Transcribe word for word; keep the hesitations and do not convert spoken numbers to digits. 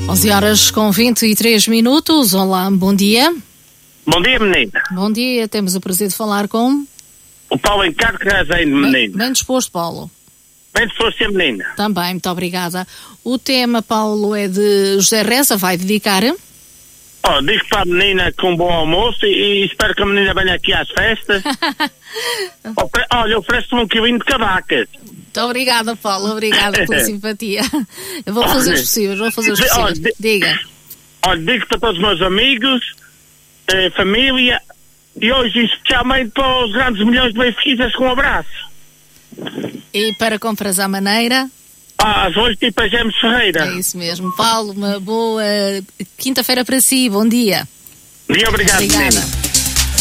onze horas com vinte e três minutos. Olá, bom dia. Bom dia, menina. Bom dia, temos o prazer de falar com... O Paulo Encargo Razeiro, menina. Bem, bem disposto, Paulo. Bem disposto, ser menina. Também, muito obrigada. O tema, Paulo, é de José Reza, vai dedicar? Oh, digo para a menina com um bom almoço e, e espero que a menina venha aqui às festas. Ofre- Olha, oferece-me um quilinho de cavacas. Muito obrigada, Paulo, obrigada pela simpatia. Eu vou fazer os possíveis, vou fazer os possíveis. Olha, di- Diga. Olha, digo para todos os meus amigos, eh, família, e hoje especialmente para os grandes milhões de benfiquistas com um abraço. E para compras à maneira? Ah, hoje tipo a James Ferreira. É isso mesmo. Paulo, uma boa quinta-feira para si, bom dia. E obrigado, Obrigada. menina.